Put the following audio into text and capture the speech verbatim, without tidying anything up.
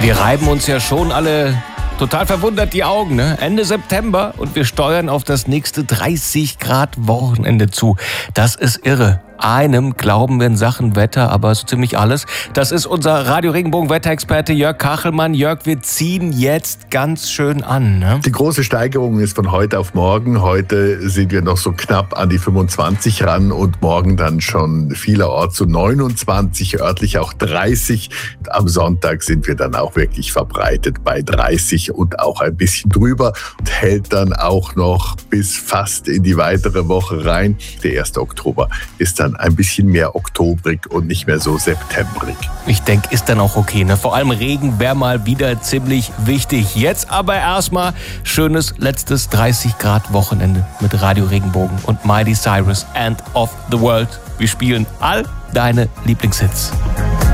Wir reiben uns ja schon alle total verwundert die Augen, ne? Ende September und wir steuern auf das nächste dreißig Grad Wochenende zu. Das ist irre. Einem glauben wir in Sachen Wetter, aber so ziemlich alles. Das ist unser Radio Regenbogen Wetterexperte Jörg Kachelmann. Jörg, wir ziehen jetzt ganz schön an, ne? Die große Steigerung ist von heute auf morgen. Heute sind wir noch so knapp an die fünfundzwanzig ran und morgen dann schon vielerorts so neunundzwanzig, örtlich auch dreißig. Am Sonntag sind wir dann auch wirklich verbreitet bei dreißig und auch ein bisschen drüber und hält dann auch noch bis fast in die weitere Woche rein. Der erste Oktober ist dann ein bisschen mehr oktobrig und nicht mehr so septembrig. Ich denke, ist dann auch okay, ne? Vor allem Regen wäre mal wieder ziemlich wichtig. Jetzt aber erstmal schönes letztes dreißig Grad Wochenende mit Radio Regenbogen und Miley Cyrus, End of the World. Wir spielen all deine Lieblingshits.